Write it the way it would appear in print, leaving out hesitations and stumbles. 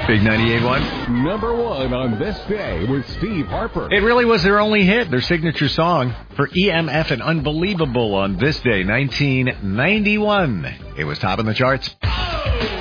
Big 98.1. Number 1 on this day with Steve Harper. It really was their only hit, their signature song for EMF and Unbelievable on this day, 1991. It was top in the charts.